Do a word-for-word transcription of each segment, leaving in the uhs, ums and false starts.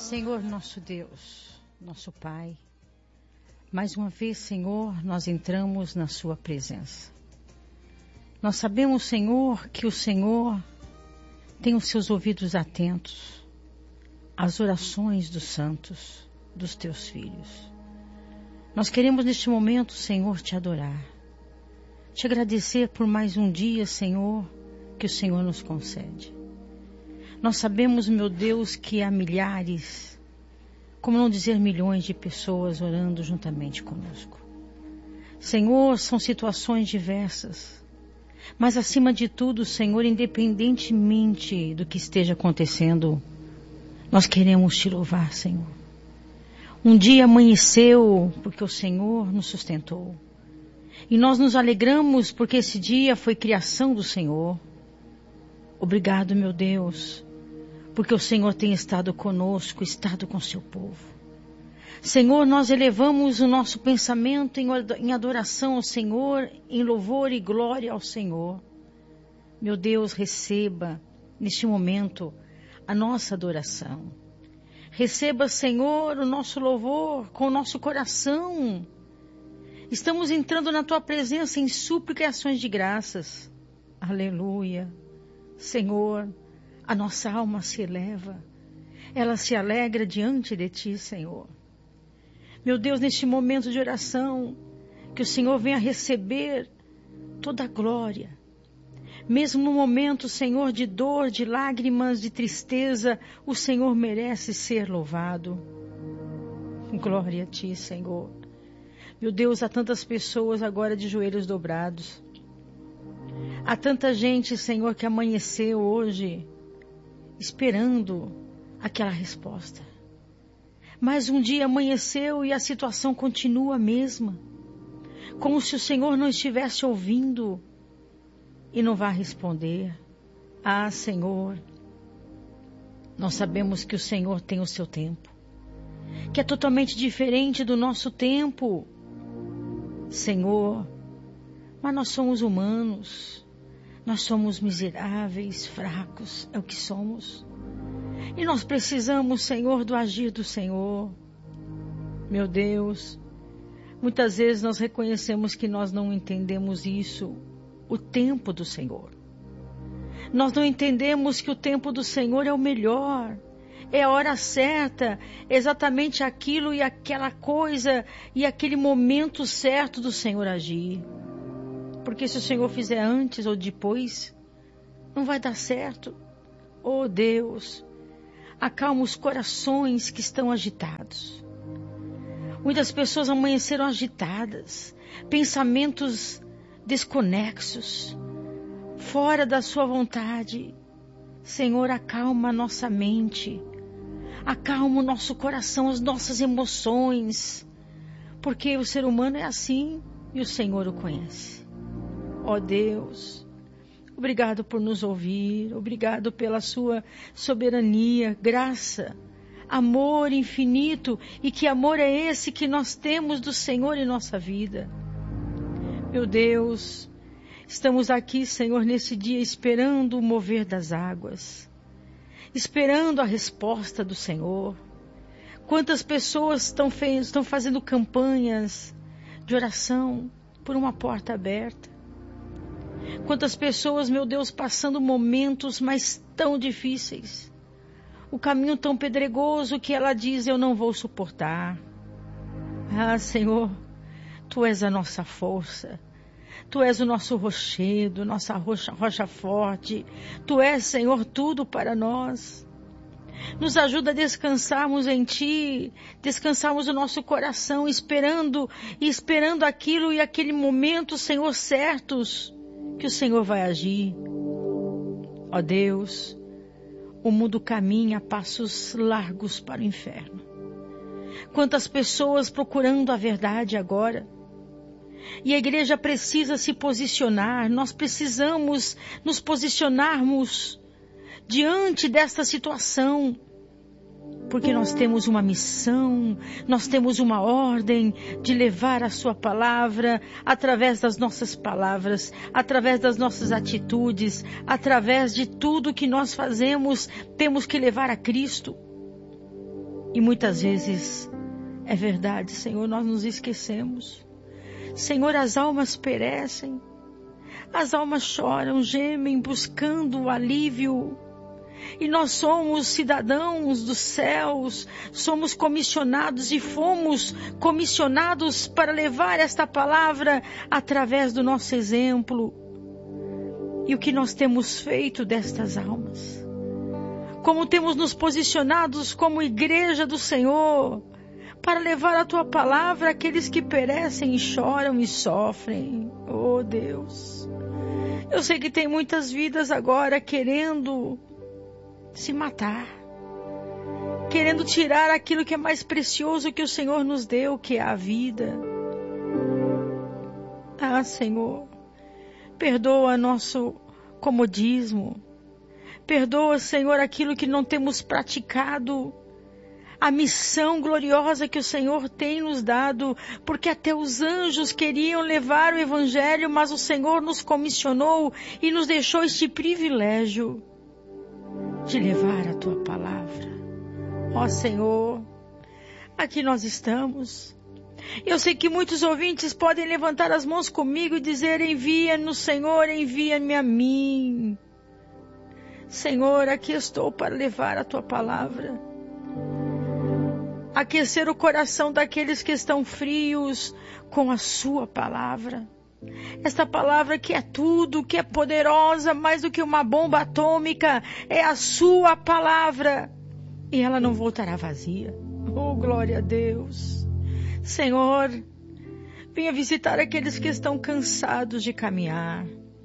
Senhor nosso Deus, nosso Pai, mais uma vez, Senhor, nós entramos na Sua presença. Nós sabemos, Senhor, que o Senhor tem os seus ouvidos atentos às orações dos santos, dos Teus filhos. Nós queremos neste momento, Senhor, Te adorar, Te agradecer por mais um dia, Senhor, que o Senhor nos concede. Nós sabemos, meu Deus, que há milhares, como não dizer milhões de pessoas orando juntamente conosco. Senhor, são situações diversas, mas acima de tudo, Senhor, independentemente do que esteja acontecendo, nós queremos Te louvar, Senhor. Um dia amanheceu porque o Senhor nos sustentou. E nós nos alegramos porque esse dia foi criação do Senhor. Obrigado, meu Deus, porque o Senhor tem estado conosco, estado com seu povo. Senhor, nós elevamos o nosso pensamento em adoração ao Senhor, em louvor e glória ao Senhor. Meu Deus, receba neste momento a nossa adoração. Receba, Senhor, o nosso louvor com o nosso coração. Estamos entrando na Tua presença em súplica e ações de graças. Aleluia. Senhor, a nossa alma se eleva, ela se alegra diante de Ti, Senhor. Meu Deus, neste momento de oração, que o Senhor venha receber toda a glória. Mesmo no momento, Senhor, de dor, de lágrimas, de tristeza, o Senhor merece ser louvado. Glória a Ti, Senhor. Meu Deus, há tantas pessoas agora de joelhos dobrados. Há tanta gente, Senhor, que amanheceu hoje esperando aquela resposta. Mas um dia amanheceu e a situação continua a mesma. Como se o Senhor não estivesse ouvindo e não vai responder. Ah, Senhor, nós sabemos que o Senhor tem o seu tempo, que é totalmente diferente do nosso tempo, Senhor, mas nós somos humanos. Nós somos miseráveis, fracos, é o que somos. E nós precisamos, Senhor, do agir do Senhor. Meu Deus, muitas vezes nós reconhecemos que nós não entendemos isso, o tempo do Senhor. Nós não entendemos que o tempo do Senhor é o melhor, é a hora certa, exatamente aquilo e aquela coisa e aquele momento certo do Senhor agir. Porque se o Senhor fizer antes ou depois, não vai dar certo. Oh Deus, acalma os corações que estão agitados. Muitas pessoas amanheceram agitadas, pensamentos desconexos, fora da sua vontade. Senhor, acalma a nossa mente, acalma o nosso coração, as nossas emoções, porque o ser humano é assim e o Senhor o conhece. Ó oh Deus, obrigado por nos ouvir, obrigado pela sua soberania, graça, amor infinito. E que amor é esse que nós temos do Senhor em nossa vida? Meu Deus, estamos aqui, Senhor, nesse dia esperando o mover das águas, esperando a resposta do Senhor. Quantas pessoas estão, fe- estão fazendo campanhas de oração por uma porta aberta? Quantas pessoas, meu Deus, passando momentos mas tão difíceis. O caminho tão pedregoso que ela diz, eu não vou suportar. Ah, Senhor, Tu és a nossa força. Tu és o nosso rochedo, nossa rocha, rocha forte. Tu és, Senhor, tudo para nós. Nos ajuda a descansarmos em Ti, descansarmos o nosso coração, esperando e esperando aquilo e aquele momento, Senhor, certos, que o Senhor vai agir. Ó Deus, o mundo caminha a passos largos para o inferno. Quantas pessoas procurando a verdade agora. E a igreja precisa se posicionar, nós precisamos nos posicionarmos diante desta situação. Porque nós temos uma missão, nós temos uma ordem de levar a sua palavra através das nossas palavras, através das nossas atitudes, através de tudo que nós fazemos, temos que levar a Cristo. E muitas vezes, é verdade, Senhor, nós nos esquecemos. Senhor, as almas perecem, as almas choram, gemem, buscando o alívio. E nós somos cidadãos dos céus, somos comissionados e fomos comissionados para levar esta palavra através do nosso exemplo. E o que nós temos feito destas almas? Como temos nos posicionados como igreja do Senhor para levar a Tua palavra àqueles que perecem e choram e sofrem. Oh Deus, eu sei que tem muitas vidas agora querendo se matar, querendo tirar aquilo que é mais precioso que o Senhor nos deu, que é a vida. Ah, Senhor, perdoa nosso comodismo, perdoa, Senhor, aquilo que não temos praticado, a missão gloriosa que o Senhor tem nos dado, porque até os anjos queriam levar o Evangelho, mas o Senhor nos comissionou e nos deixou este privilégio de levar a Tua palavra. Ó Senhor, aqui nós estamos. Eu sei que muitos ouvintes podem levantar as mãos comigo e dizer: envia-nos, Senhor, envia-me a mim. Senhor, aqui estou para levar a Tua palavra. Aquecer o coração daqueles que estão frios com a Sua palavra. Esta palavra que é tudo, que é poderosa, mais do que uma bomba atômica, é a Sua palavra. E ela não voltará vazia. Oh, glória a Deus. Senhor, venha visitar aqueles que estão cansados de caminhar.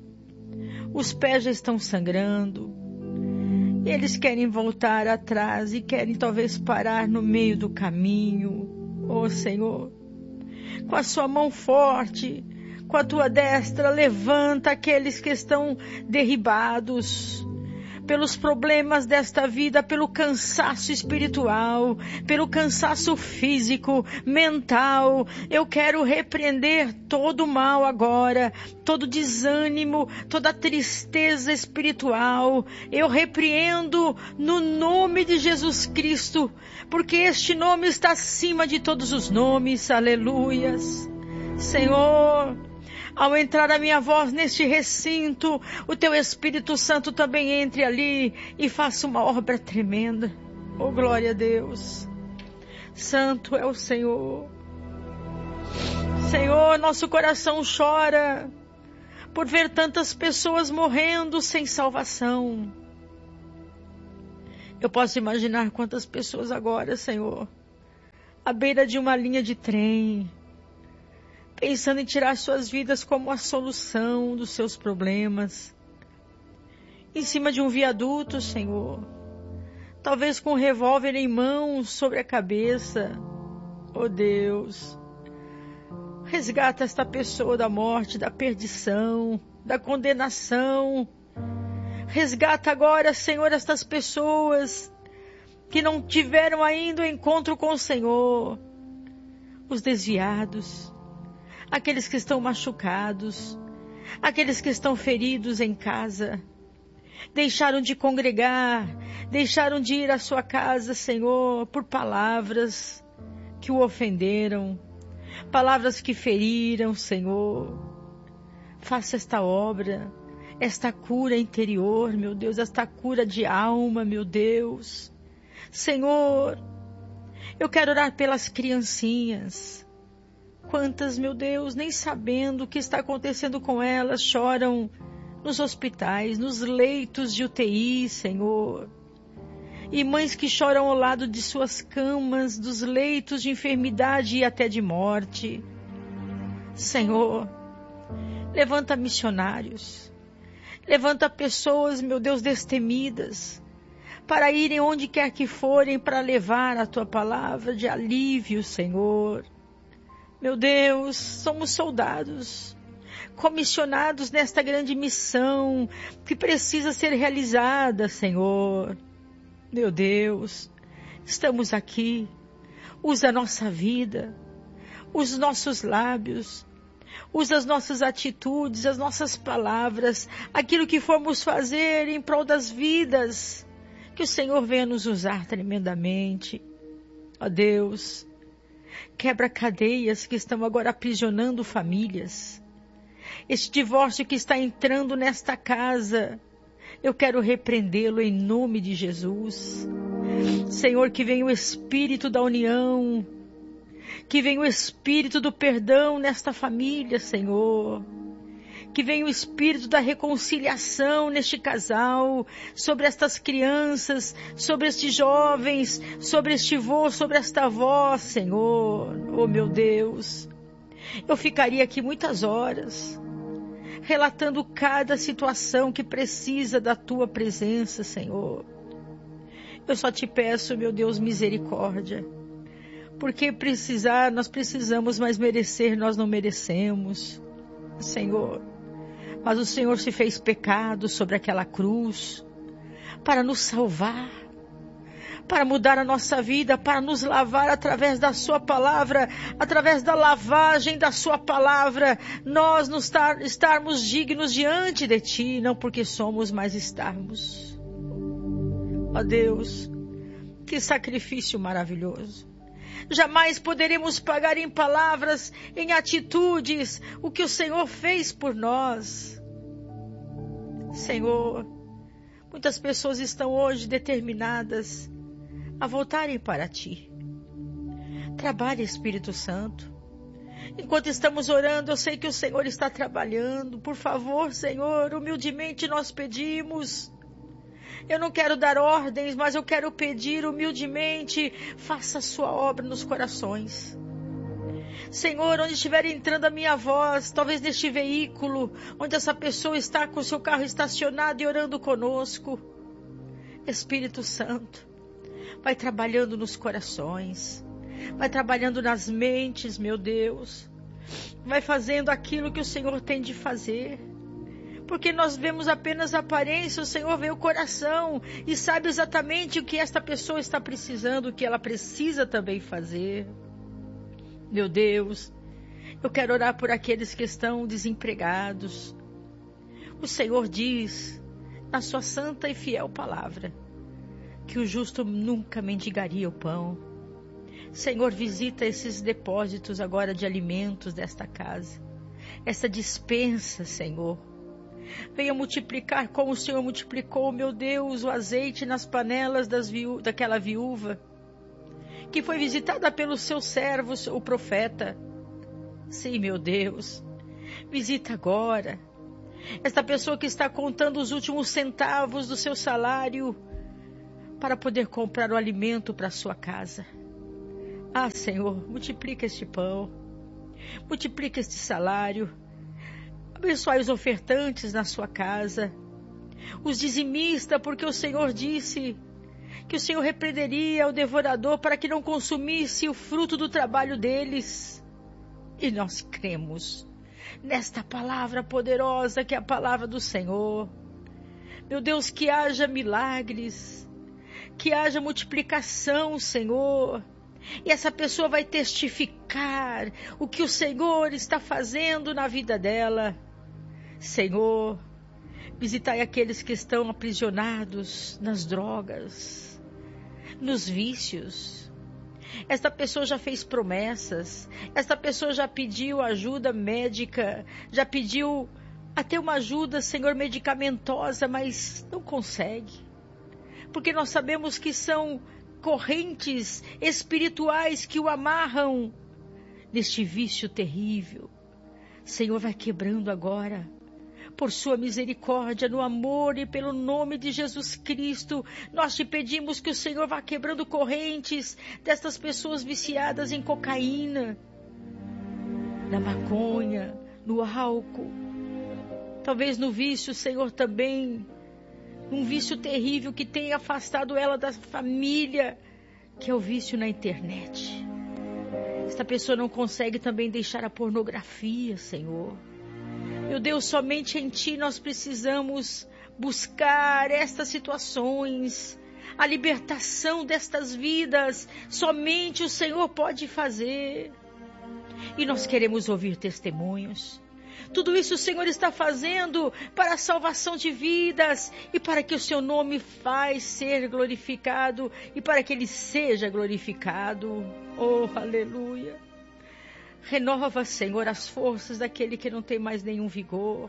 Os pés já estão sangrando. E eles querem voltar atrás e querem talvez parar no meio do caminho. Oh, Senhor, com a Sua mão forte, com a Tua destra, levanta aqueles que estão derribados pelos problemas desta vida, pelo cansaço espiritual, pelo cansaço físico, mental. Eu quero repreender todo o mal agora, todo desânimo, toda tristeza espiritual. Eu repreendo no nome de Jesus Cristo, porque este nome está acima de todos os nomes. Aleluias. Senhor, ao entrar a minha voz neste recinto, o Teu Espírito Santo também entre ali e faça uma obra tremenda. Oh, glória a Deus. Santo é o Senhor. Senhor, nosso coração chora por ver tantas pessoas morrendo sem salvação. Eu posso imaginar quantas pessoas agora, Senhor, à beira de uma linha de trem, pensando em tirar suas vidas como a solução dos seus problemas. Em cima de um viaduto, Senhor. Talvez com um revólver em mãos sobre a cabeça. Oh Deus. Resgata esta pessoa da morte, da perdição, da condenação. Resgata agora, Senhor, estas pessoas que não tiveram ainda o encontro com o Senhor. Os desviados. Aqueles que estão machucados, aqueles que estão feridos em casa, deixaram de congregar, deixaram de ir à sua casa, Senhor, por palavras que o ofenderam, palavras que feriram, Senhor. Faça esta obra, esta cura interior, meu Deus, esta cura de alma, meu Deus. Senhor, eu quero orar pelas criancinhas. Quantas, meu Deus, nem sabendo o que está acontecendo com elas, choram nos hospitais, nos leitos de U T I, Senhor. E mães que choram ao lado de suas camas, dos leitos de enfermidade e até de morte. Senhor, levanta missionários, levanta pessoas, meu Deus, destemidas, para irem onde quer que forem, para levar a Tua palavra de alívio, Senhor. Meu Deus, somos soldados, comissionados nesta grande missão que precisa ser realizada, Senhor. Meu Deus, estamos aqui. Usa a nossa vida, os nossos lábios, usa as nossas atitudes, as nossas palavras, aquilo que formos fazer em prol das vidas. Que o Senhor venha nos usar tremendamente. Ó Deus, quebra cadeias que estão agora aprisionando famílias. Este divórcio que está entrando nesta casa, eu quero repreendê-lo em nome de Jesus. Senhor, que venha o Espírito da união, que venha o Espírito do perdão nesta família, Senhor. Que venha o Espírito da reconciliação neste casal, sobre estas crianças, sobre estes jovens, sobre este vô, sobre esta avó, Senhor. Oh, meu Deus, eu ficaria aqui muitas horas, relatando cada situação que precisa da Tua presença, Senhor. Eu só te peço, meu Deus, misericórdia. Porque precisar, nós precisamos, mas merecer, nós não merecemos, Senhor. Mas o Senhor se fez pecado sobre aquela cruz, para nos salvar, para mudar a nossa vida, para nos lavar através da sua palavra, através da lavagem da sua palavra, nós nos tar, estarmos dignos diante de ti, não porque somos, mas estarmos. Ó Deus, que sacrifício maravilhoso. Jamais poderemos pagar em palavras, em atitudes, o que o Senhor fez por nós. Senhor, muitas pessoas estão hoje determinadas a voltarem para Ti. Trabalhe, Espírito Santo. Enquanto estamos orando, eu sei que o Senhor está trabalhando. Por favor, Senhor, humildemente nós pedimos. Eu não quero dar ordens, mas eu quero pedir humildemente, faça a sua obra nos corações. Senhor, onde estiver entrando a minha voz, talvez neste veículo, onde essa pessoa está com o seu carro estacionado e orando conosco, Espírito Santo, vai trabalhando nos corações, vai trabalhando nas mentes, meu Deus, vai fazendo aquilo que o Senhor tem de fazer. Porque nós vemos apenas a aparência, o Senhor vê o coração e sabe exatamente o que esta pessoa está precisando, o que ela precisa também fazer. Meu Deus, eu quero orar por aqueles que estão desempregados. O Senhor diz, na sua santa e fiel palavra, que o justo nunca mendigaria o pão. Senhor, visita esses depósitos agora de alimentos desta casa, essa despensa, Senhor. Venha multiplicar como o Senhor multiplicou, meu Deus, o azeite nas panelas das viú- daquela viúva, que foi visitada pelos seus servos, o profeta. Sim, meu Deus, visita agora esta pessoa que está contando os últimos centavos do seu salário para poder comprar o alimento para a sua casa. Ah, Senhor, multiplica este pão, multiplica este salário. Abençoai os ofertantes na sua casa, os dizimistas, porque o Senhor disse que o Senhor repreenderia o devorador para que não consumisse o fruto do trabalho deles. E nós cremos nesta palavra poderosa que é a palavra do Senhor. Meu Deus, que haja milagres, que haja multiplicação, Senhor. E essa pessoa vai testificar o que o Senhor está fazendo na vida dela. Senhor, visitai aqueles que estão aprisionados nas drogas, nos vícios. Esta pessoa já fez promessas, esta pessoa já pediu ajuda médica, já pediu até uma ajuda, Senhor, medicamentosa, mas não consegue. Porque nós sabemos que são correntes espirituais que o amarram neste vício terrível. Senhor, vai quebrando agora, por sua misericórdia, no amor e pelo nome de Jesus Cristo, nós te pedimos que o Senhor vá quebrando correntes destas pessoas viciadas em cocaína, na maconha, no álcool, talvez no vício, Senhor, também, um vício terrível que tem afastado ela da família, que é o vício na internet. Esta pessoa não consegue também deixar a pornografia, Senhor. Meu Deus, somente em Ti nós precisamos buscar estas situações, a libertação destas vidas, somente o Senhor pode fazer. E nós queremos ouvir testemunhos, Tudo isso o Senhor está fazendo para a salvação de vidas e para que o seu nome faz ser glorificado e para que ele seja glorificado. Oh, aleluia! Renova, Senhor, as forças daquele que não tem mais nenhum vigor.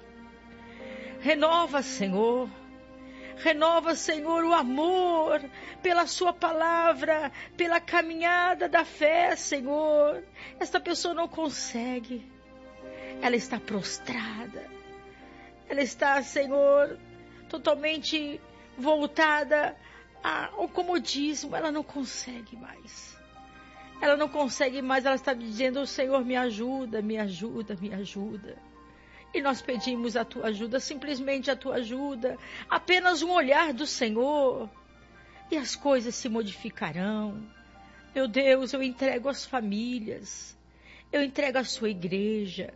Renova, Senhor. Renova, Senhor, o amor pela sua palavra, pela caminhada da fé, Senhor. Esta pessoa não consegue. Ela está prostrada. Ela está, Senhor, totalmente voltada ao comodismo. Ela não consegue mais. Ela não consegue mais. Ela está dizendo, Senhor, me ajuda, me ajuda, me ajuda. E nós pedimos a tua ajuda, simplesmente a tua ajuda. Apenas um olhar do Senhor. E as coisas se modificarão. Meu Deus, eu entrego as famílias. Eu entrego a sua igreja.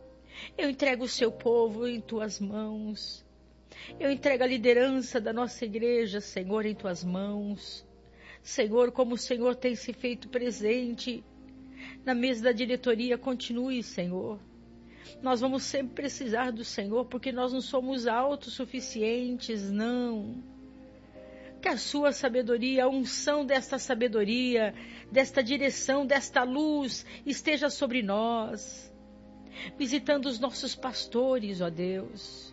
Eu entrego o seu povo em tuas mãos. Eu entrego a liderança da nossa igreja, Senhor, em tuas mãos. Senhor, como o Senhor tem se feito presente na mesa da diretoria, continue, Senhor. Nós vamos sempre precisar do Senhor, porque nós não somos autossuficientes, não. Que a sua sabedoria, a unção desta sabedoria, desta direção, desta luz, esteja sobre nós. Visitando os nossos pastores, ó Deus.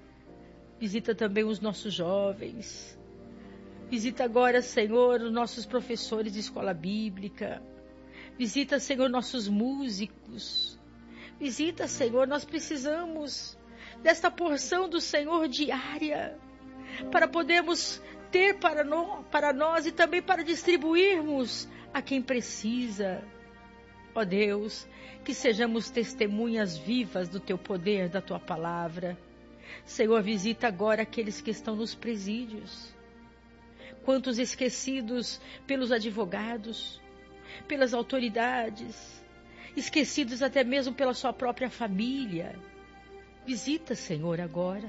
Visita também os nossos jovens. Visita agora, Senhor, os nossos professores de escola bíblica. Visita, Senhor, nossos músicos. Visita, Senhor, nós precisamos desta porção do Senhor diária, para podermos ter para, no, para nós e também para distribuirmos a quem precisa. Ó Deus, que sejamos testemunhas vivas do Teu poder, da Tua palavra. Senhor, visita agora aqueles que estão nos presídios. Quantos esquecidos pelos advogados, pelas autoridades, esquecidos até mesmo pela sua própria família. Visita, Senhor, agora.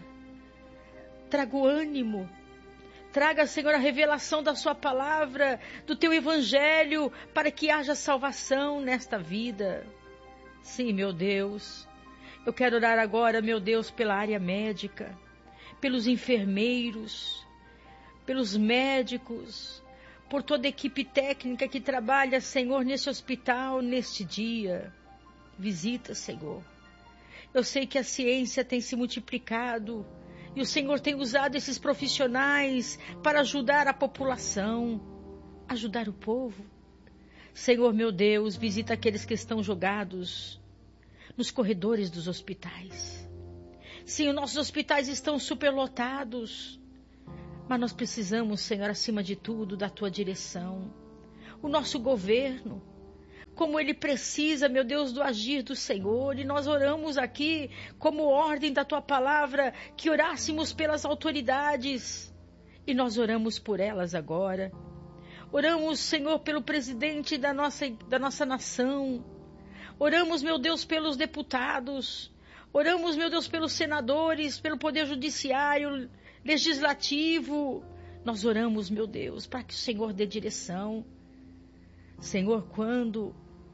Traga o ânimo. Traga, Senhor, a revelação da sua palavra, do teu evangelho, para que haja salvação nesta vida. Sim, meu Deus. Eu quero orar agora, meu Deus, pela área médica, pelos enfermeiros, pelos médicos, por toda a equipe técnica que trabalha, Senhor, nesse hospital, neste dia. Visita, Senhor. Eu sei que a ciência tem se multiplicado e o Senhor tem usado esses profissionais para ajudar a população, ajudar o povo. Senhor, meu Deus, visita aqueles que estão jogados nos corredores dos hospitais. Sim, os nossos hospitais estão superlotados. Mas nós precisamos, Senhor, acima de tudo, da Tua direção. O nosso governo, como ele precisa, meu Deus, do agir do Senhor. E nós oramos aqui, como ordem da Tua palavra, que orássemos pelas autoridades. E nós oramos por elas agora. Oramos, Senhor, pelo presidente da nossa, da nossa nação. Oramos, meu Deus, pelos deputados. Oramos, meu Deus, pelos senadores, pelo poder judiciário, legislativo. Nós oramos, meu Deus, para que o Senhor dê direção. Senhor, quando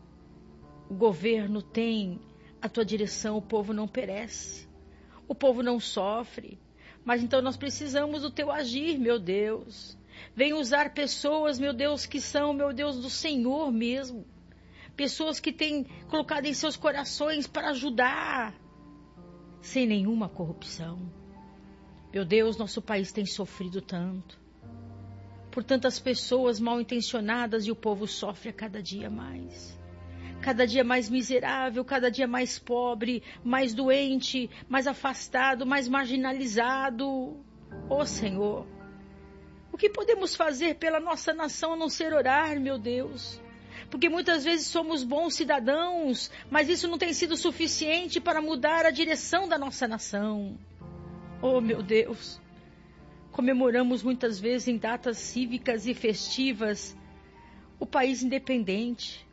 o governo tem a Tua direção, o povo não perece, o povo não sofre. Mas então nós precisamos do Teu agir, meu Deus. Vem usar pessoas, meu Deus, que são, meu Deus, do Senhor mesmo. Pessoas que têm colocado em seus corações para ajudar, sem nenhuma corrupção. Meu Deus, nosso país tem sofrido tanto, por tantas pessoas mal intencionadas, e o povo sofre a cada dia mais. Cada dia mais miserável, cada dia mais pobre, mais doente, mais afastado, mais marginalizado. Ó Senhor, o que podemos fazer pela nossa nação a não ser orar, meu Deus? Porque muitas vezes somos bons cidadãos, mas isso não tem sido suficiente para mudar a direção da nossa nação. Oh, meu Deus, comemoramos muitas vezes em datas cívicas e festivas o país independente.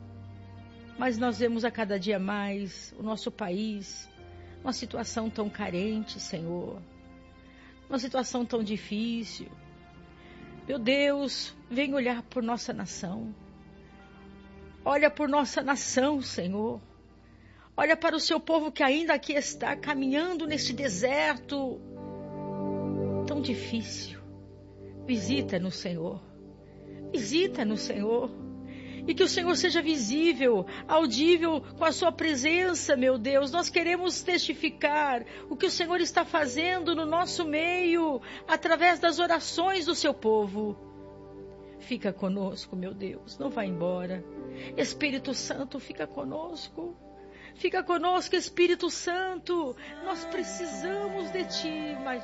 Mas nós vemos a cada dia mais o nosso país numa situação tão carente, Senhor. Uma situação tão difícil. Meu Deus, vem olhar por nossa nação. Olha por nossa nação, Senhor. Olha para o seu povo que ainda aqui está caminhando nesse deserto tão difícil. Visita-nos, Senhor. Visita-nos, Senhor. E que o Senhor seja visível, audível com a sua presença, meu Deus. Nós queremos testificar o que o Senhor está fazendo no nosso meio, através das orações do seu povo. Fica conosco, meu Deus, não vá embora. Espírito Santo, fica conosco. Fica conosco, Espírito Santo. Nós precisamos de Ti, mas